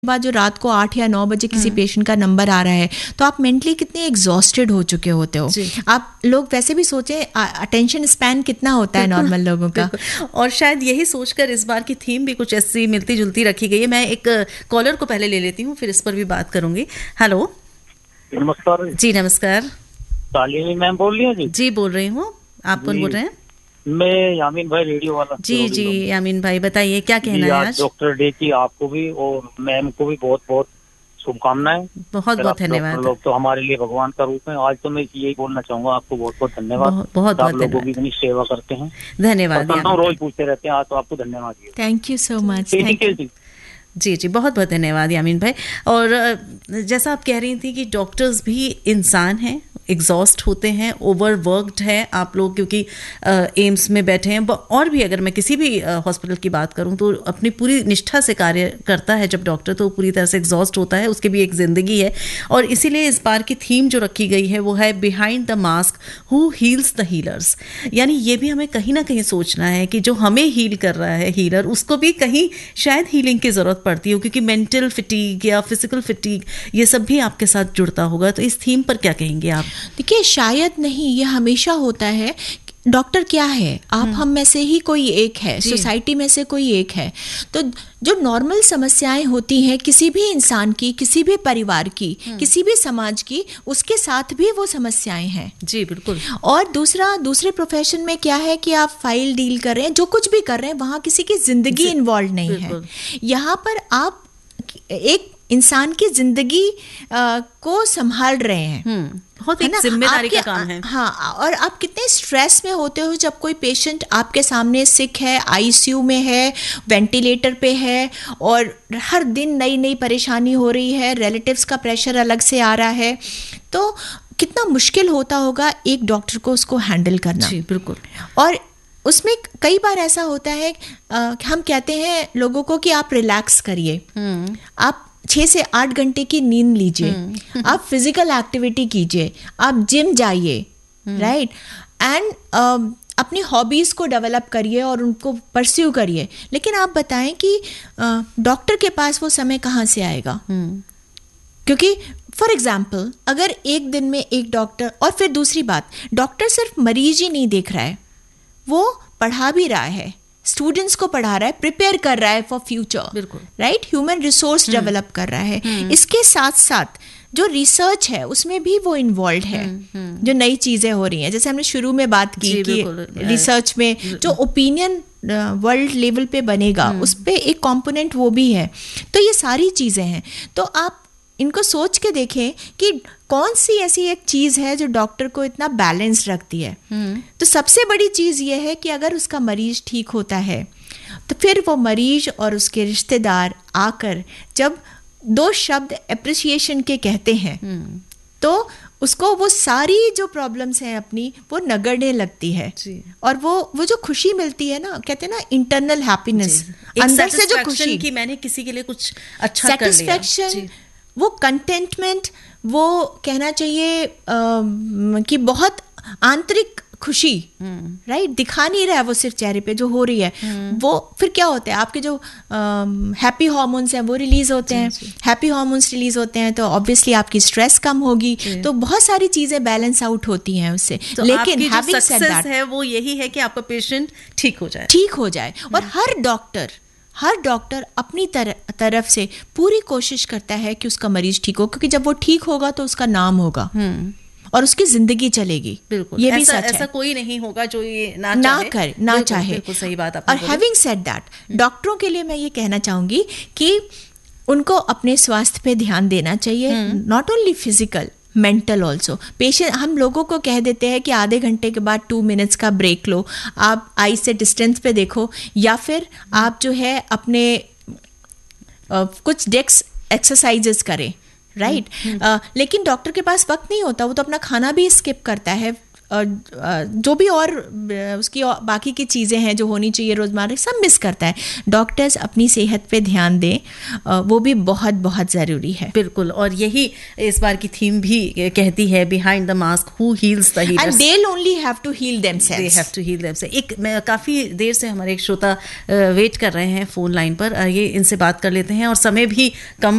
बाद जो रात को 8 या 9 बजे किसी पेशेंट का नंबर आ रहा है तो आप मेंटली कितने एग्जॉस्टेड हो चुके होते हो। आप लोग वैसे भी सोचें अटेंशन स्पैन कितना होता है नॉर्मल लोगों का, और शायद यही सोचकर इस बार की थीम भी कुछ ऐसी मिलती जुलती रखी गई है। मैं एक कॉलर को पहले ले लेती हूँ, फिर इस पर भी बात करूंगी। हेलो, नमस्कार जी। नमस्कार, शालिनी मैम बोल रही हैं? जी बोल रही हूँ। आप कौन बोल रहे हैं? मैं यामीन भाई, रेडियो वाला। जी यामीन भाई, बताइए क्या कहना है आज डॉक्टर डे की। आपको भी और मैम को भी बहुत बहुत शुभकामनाएं। बहुत बहुत धन्यवाद। लोग तो हमारे लिए भगवान का रूप है। आज तो मैं यही बोलना चाहूंगा, आपको बहुत बहुत धन्यवाद। बहुत आप लोगों की इतनी सेवा करते हैं, धन्यवाद। रोज पूछते रहते हैं, आज तो आपको धन्यवाद। Thank you so much. जी बहुत बहुत धन्यवाद यामीन भाई। और जैसा आप कह रही थी कि डॉक्टर्स भी इंसान हैं, एग्जॉस्ट होते हैं, ओवरवर्कड है आप लोग, क्योंकि एम्स में बैठे हैं। और भी अगर मैं किसी भी हॉस्पिटल की बात करूं तो अपनी पूरी निष्ठा से कार्य करता है जब डॉक्टर, तो पूरी तरह से एग्जॉस्ट होता है, उसकी भी एक ज़िंदगी है। और इसीलिए इस बार की थीम जो रखी गई है वो है behind the mask who heels the healers. यानी ये भी हमें कहीं ना कहीं सोचना है कि जो हमें हील कर रहा है हीलर, उसको भी कहीं शायद हीलिंग की ज़रूरत पड़ती हो, क्योंकि मेंटल फिटीग या फिजिकल फिटीग ये सब भी आपके साथ जुड़ता होगा। तो इस थीम पर क्या कहेंगे आप? देखिए, शायद नहीं, ये हमेशा होता है। डॉक्टर क्या है, आप हम में से ही कोई एक है, सोसाइटी में से कोई एक है। तो जो नॉर्मल समस्याएं होती हैं किसी भी इंसान की, किसी भी परिवार की, किसी भी समाज की, उसके साथ भी वो समस्याएं हैं। जी बिल्कुल। और दूसरे प्रोफेशन में क्या है कि आप फाइल डील कर रहे हैं, जो कुछ भी कर रहे हैं, वहाँ किसी की जिंदगी इन्वॉल्व नहीं है। यहाँ पर आप एक इंसान की जिंदगी को संभाल रहे हैं। बहुत एक जिम्मेदारी का काम है। हाँ, और आप कितने स्ट्रेस में होते हो जब कोई पेशेंट आपके सामने सिक है, आईसीयू में है, वेंटिलेटर पे है, और हर दिन नई नई परेशानी हो रही है, रिलेटिव्स का प्रेशर अलग से आ रहा है। तो कितना मुश्किल होता होगा एक डॉक्टर को उसको हैंडल करना। जी बिल्कुल। और उसमें कई बार ऐसा होता है, हम कहते हैं लोगों को कि आप रिलैक्स करिए, आप 6 से 8 घंटे की नींद लीजिए, आप फिजिकल एक्टिविटी कीजिए, आप जिम जाइए, राइट, एंड अपनी हॉबीज़ को डेवलप करिए और उनको परस्यू करिए। लेकिन आप बताएं कि डॉक्टर के पास वो समय कहाँ से आएगा? क्योंकि फॉर एग्जाम्पल, अगर एक दिन में एक डॉक्टर, और फिर दूसरी बात, डॉक्टर सिर्फ मरीज ही नहीं देख रहा है, वो पढ़ा भी रहा है, स्टूडेंट्स को पढ़ा रहा है, प्रिपेयर कर रहा है for future, right, human resource develop कर रहा है। इसके साथ साथ जो रिसर्च है उसमें भी वो इन्वॉल्व है। जो नई चीजें हो रही हैं, जैसे हमने शुरू में बात की कि रिसर्च में जो ओपिनियन वर्ल्ड लेवल पे बनेगा, उस पे एक कंपोनेंट वो भी है। तो ये सारी चीजें हैं। तो आप इनको सोच के देखें कि कौन सी ऐसी एक चीज़ है जो डॉक्टर को इतना बैलेंस रखती है। तो सबसे बड़ी चीज़ ये है कि अगर उसका मरीज ठीक होता है तो फिर वो मरीज और उसके रिश्तेदार आकर जब 2 शब्द एप्रिसिएशन के कहते हैं तो उसको वो सारी जो प्रॉब्लम्स हैं अपनी वो नगरने लगती है। और वो जो खुशी मिलती है ना, कहते हैं ना इंटरनल हैप्पीनेस, अंदर से जो खुशी कि मैंने किसी के लिए कुछ अच्छा कर लिया, सेटिस्फैक्शन, वो कंटेंटमेंट, वो कहना चाहिए कि बहुत आंतरिक खुशी, राइट, दिखा नहीं रहा है वो सिर्फ चेहरे पे जो हो रही है। वो फिर क्या होता है, आपके जो हैप्पी हार्मोन्स हैं वो रिलीज होते हैं। हैप्पी हार्मोन्स रिलीज होते हैं तो ऑब्वियसली आपकी स्ट्रेस कम होगी, तो बहुत सारी चीजें बैलेंस आउट होती हैं उससे। तो लेकिन हैविंग सेड दैट है वो यही है कि आपका पेशेंट ठीक हो जाए। और हर डॉक्टर अपनी तरफ से पूरी कोशिश करता है कि उसका मरीज ठीक हो, क्योंकि जब वो ठीक होगा तो उसका नाम होगा और उसकी जिंदगी चलेगी। बिल्कुल, ये भी सच है। ऐसा कोई नहीं होगा जो ये ना चाहे। बिल्कुल सही बात आपने बोली। और हैविंग सेड दैट, डॉक्टरों के लिए मैं ये कहना चाहूंगी कि उनको अपने स्वास्थ्य पे ध्यान देना चाहिए, not only physical, mental also. Patient, हम लोगों को कह देते हैं कि आधे घंटे के बाद 2 मिनट्स का ब्रेक लो, आप आई से डिस्टेंस पे देखो, या फिर आप जो है अपने कुछ डेस्क एक्सरसाइजेस करें, राइट। लेकिन डॉक्टर के पास वक्त नहीं होता, वो तो अपना खाना भी स्किप करता है, जो भी और उसकी बाकी की चीज़ें हैं जो होनी चाहिए रोज़मर्रा, सब मिस करता है। डॉक्टर्स अपनी सेहत पे ध्यान दें, वो भी बहुत बहुत ज़रूरी है। बिल्कुल, और यही इस बार की थीम भी कहती है, behind the mask who heels the healers, and they only have to heal themselves, they have to heal themselves. एक काफ़ी देर से हमारे एक श्रोता वेट कर रहे हैं फ़ोन लाइन पर, ये इनसे बात कर लेते हैं, और समय भी कम